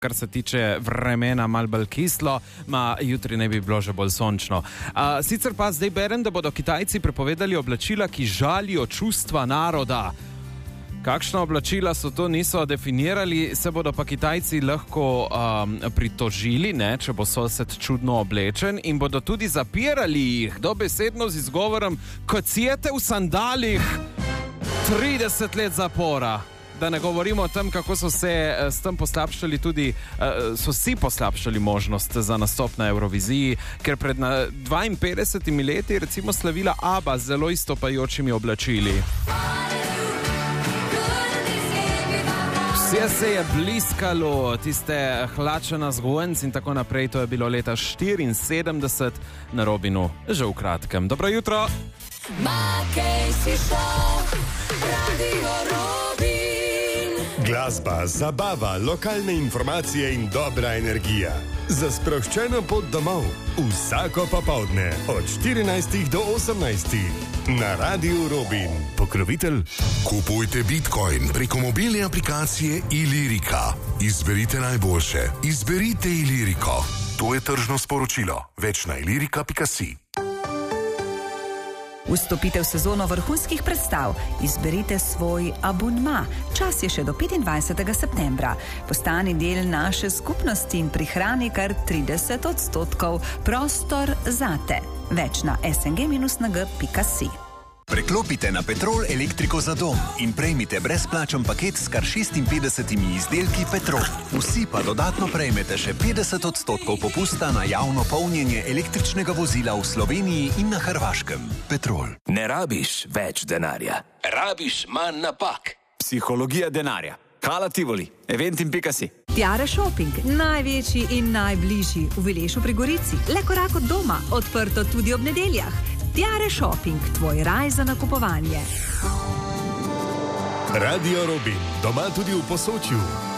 kar se tiče vremena, malo bolj kislo, jutri ne bi bilo že bolj sončno. Sicer pa zdaj berem, da bodo Kitajci prepovedali oblačila, ki žalijo čustva naroda. Kakšna oblačila so to, niso definirali, se bodo pa Kitajci lahko pritožili, ne, če bo sosed čudno oblečen, in bodo tudi zapirali jih, dobesedno z izgovorom, ko cijete v sandalih, 30 let zapora. Da ne govorimo o tem, kako so se s tem poslabšali tudi, so si poslabšali možnost za nastop na Euroviziji, ker pred 52 leti recimo slavila ABBA z zelo istopajočimi oblačili. Vse se je bliskalo, tiste hlače na zgojenc in tako naprej, to je bilo leta 74 na Robinu, že v kratkem. Dobro jutro! Makej si šel, Radio Robin. Glasba, zabava, lokalne informacije in dobra energija. Za sproščeno pot domov. Vsako popoldne od 14 do 18. Na Radio Robin. Pokrovitelj. Kupujte Bitcoin preko mobilne aplikacije Ilirika. Izberite najboljše. Izberite Iliriko. To je tržno sporočilo. Več na ilirika.si. Vstopite v sezono vrhunskih predstav. Izberite svoj abonma. Čas je še do 25. septembra. Postani del naše skupnosti in prihrani kar 30%. Prostor zate. Več na sng-ng.si. Preklopite na Petrol elektriko za dom in prejmite brezplačen paket s kar 56 izdelki Petrol. Vsi pa dodatno prejmete še 50% popusta na javno polnjenje električnega vozila v Sloveniji in na Hrvaškem. Petrol. Ne rabiš več denarja, rabiš manj napak. Psihologija denarja. Hala Tivoli, eventim.si. Tiare Shopping, največji in najbližji v Vilešu pri Gorici. Le korak od doma, odprto tudi ob nedeljah. Tiare Shopping, tvoj raj za nakupovanje. Radio Robin, doma tudi v Posočju.